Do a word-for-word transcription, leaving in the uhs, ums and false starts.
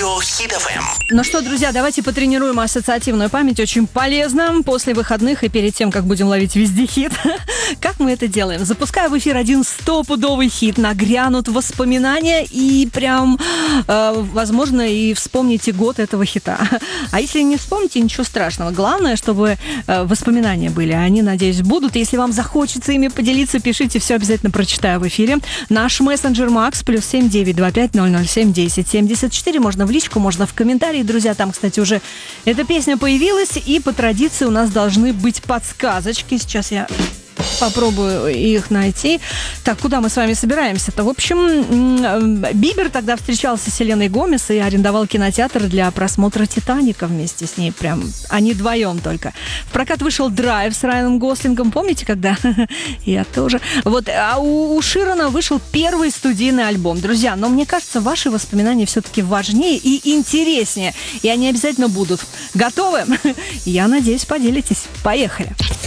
Радио Хит эф эм. Ну что, друзья, давайте потренируем ассоциативную память. Очень полезно после выходных и перед тем, как будем ловить везде хит. Как мы это делаем? Запускаю в эфир один стопудовый хит, нагрянут воспоминания и прям, э, возможно, и вспомните год этого хита. А если не вспомните, ничего страшного. Главное, чтобы э, воспоминания были. Они, надеюсь, будут. Если вам захочется ими поделиться, пишите, все обязательно прочитаю в эфире. Наш мессенджер Макс плюс семь девять два пять ноль ноль семь десять семьдесят четыре. Можно в личку, можно в комментарии. Друзья, там, кстати, уже эта песня появилась, и по традиции у нас должны быть подсказочки. Сейчас я попробую их найти. Так, куда мы с вами собираемся-то? В общем, Бибер тогда встречался с Селеной Гомес и арендовал кинотеатр для просмотра «Титаника» вместе с ней. Прям они вдвоем только. В прокат вышел «Драйв» с Райаном Гослингом. Помните, когда? Я тоже. Вот, а у, у Ширана вышел первый студийный альбом. Друзья, но мне кажется, ваши воспоминания все-таки важнее и интереснее. И они обязательно будут. Готовы? Я надеюсь, поделитесь. Поехали.